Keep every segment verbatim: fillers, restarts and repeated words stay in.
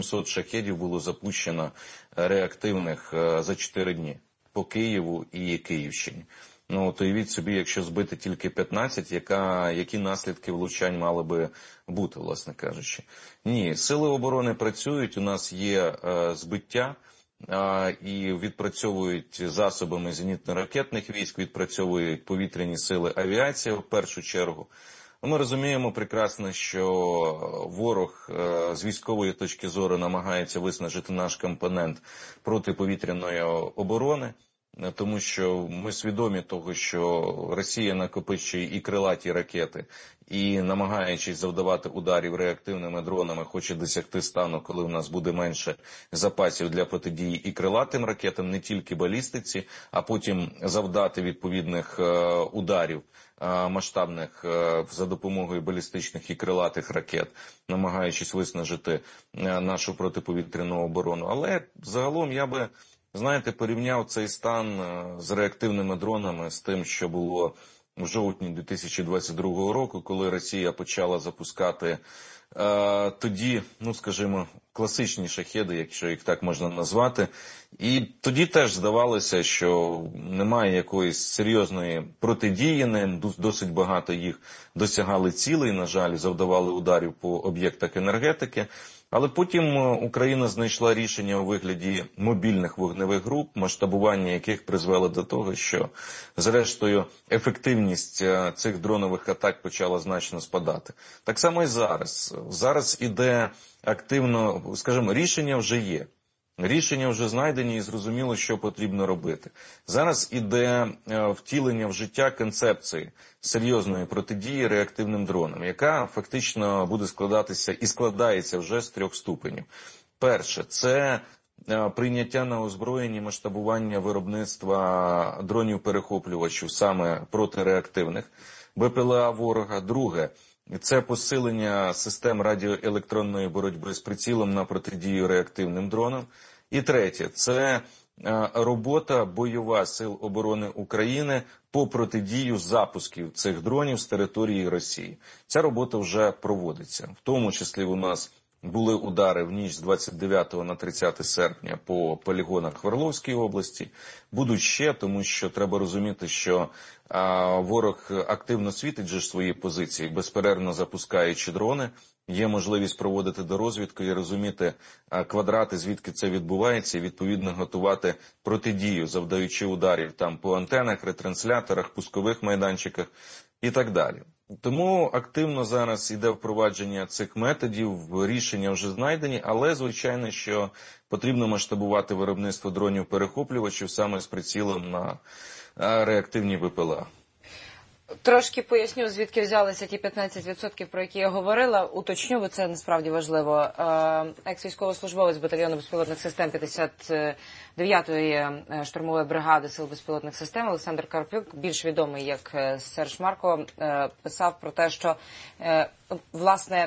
сімсот шахедів було запущено реактивних за чотири дні по Києву і Київщині. Ну, от уявіть собі, якщо збити тільки п'ятнадцять, яка, які наслідки влучань мали би бути, власне кажучи. Ні, сили оборони працюють, у нас є е, збиття е, і відпрацьовують засобами зенітно-ракетних військ, відпрацьовують повітряні сили, авіація в першу чергу. Ми розуміємо прекрасно, що ворог е, з військової точки зору намагається виснажити наш компонент протиповітряної оборони. Тому що ми свідомі того, що Росія накопичує і крилаті ракети, і намагаючись завдавати ударів реактивними дронами, хоче досягти стану, коли у нас буде менше запасів для протидії і крилатим ракетам, не тільки балістиці, а потім завдати відповідних ударів масштабних за допомогою балістичних і крилатих ракет, намагаючись виснажити нашу протиповітряну оборону. Але загалом я би, знаєте, порівняв цей стан з реактивними дронами з тим, що було в жовтні дві тисячі двадцять другого року, коли Росія почала запускати е, тоді, ну скажімо, класичні шахеди, якщо їх так можна назвати. І тоді теж здавалося, що немає якоїсь серйозної протидії ним, досить багато їх досягали цілей, на жаль, завдавали ударів по об'єктах енергетики. Але потім Україна знайшла рішення у вигляді мобільних вогневих груп, масштабування яких призвело до того, що, зрештою, ефективність цих дронових атак почала значно спадати. Так само і зараз. Зараз іде активно, скажімо, рішення вже є. Рішення вже знайдені і зрозуміло, що потрібно робити. Зараз іде втілення в життя концепції серйозної протидії реактивним дронам, яка фактично буде складатися і складається вже з трьох ступенів. Перше – це прийняття на озброєнні масштабування виробництва дронів-перехоплювачів саме протиреактивних БПЛА ворога. Друге – це посилення систем радіоелектронної боротьби з прицілом на протидію реактивним дронам. І третє – це робота бойова Сил оборони України по протидію запусків цих дронів з території Росії. Ця робота вже проводиться. В тому числі у нас були удари в ніч з двадцять дев'ятого на тридцяте серпня по полігонах в Орловській області. Будуть ще, тому що треба розуміти, що а, ворог активно світить же свої позиції, безперервно запускаючи дрони. Є можливість проводити дорозвідку і розуміти а, квадрати, звідки це відбувається, і відповідно готувати протидію, завдаючи ударів там по антенах, ретрансляторах, пускових майданчиках і так далі. Тому активно зараз йде впровадження цих методів, рішення вже знайдені, але, звичайно, що потрібно масштабувати виробництво дронів-перехоплювачів саме з прицілом на реактивні БПЛА. Трошки поясню, звідки взялися ті п'ятнадцять відсотків, про які я говорила. Уточню, бо це насправді важливо. Екс-військовослужбовець батальйону безпілотних систем п'ятдесят дев'ятої штурмової бригади Сил безпілотних систем Олександр Карпюк, більш відомий як Серж Марко, писав про те, що, власне,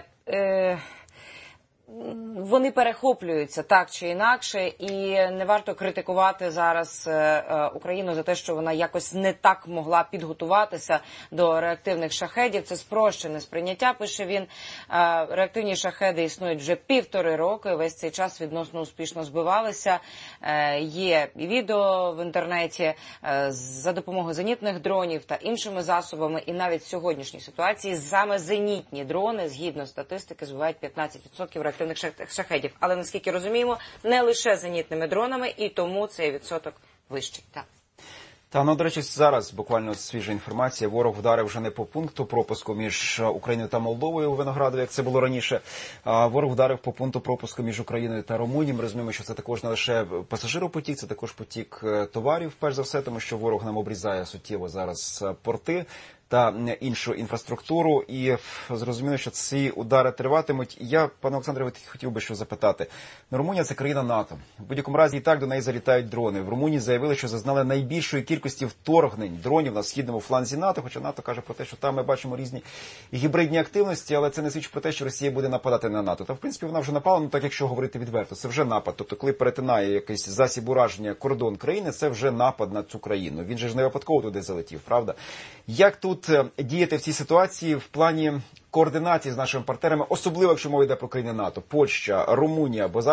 вони перехоплюються так чи інакше, і не варто критикувати зараз Україну за те, що вона якось не так могла підготуватися до реактивних шахедів. Це спрощене сприйняття, пише він. Реактивні шахеди існують вже півтори роки, весь цей час відносно успішно збивалися. Є і відео в інтернеті за допомогою зенітних дронів та іншими засобами, і навіть в сьогоднішній ситуації саме зенітні дрони, згідно статистики, збивають п'ятнадцять відсотків реактивних шахедів. Але, наскільки розуміємо, не лише зенітними дронами, і тому цей відсоток вищий. Так. Та, ну, до речі, зараз буквально свіжа інформація. Ворог вдарив вже не по пункту пропуску між Україною та Молдовою у Виноградові, як це було раніше. А ворог вдарив по пункту пропуску між Україною та Румунією. Ми розуміємо, що це також не лише пасажиропотік, це також потік товарів, перш за все, тому що ворог нам обрізає суттєво зараз порти та іншу інфраструктуру, і зрозуміло, що ці удари триватимуть. І я, пане Олександре, хотів би що запитати. Румунія – це країна НАТО. В будь-якому разі і так до неї залітають дрони. В Румунії заявили, що зазнали найбільшої кількості вторгнень дронів на східному фланзі НАТО, хоча НАТО каже про те, що там ми бачимо різні гібридні активності, але це не свідчить про те, що Росія буде нападати на НАТО. Та, в принципі, вона вже напала, ну так, якщо говорити відверто, це вже напад. Тобто, коли перетинає якийсь засіб ураження кордон країни, це вже напад на цю країну. Він же ж не випадково туди залетів, правда? Як тут діяти в цій ситуації в плані координації з нашими партнерами, особливо якщо мова йде про країни НАТО, Польща, Румунія, бо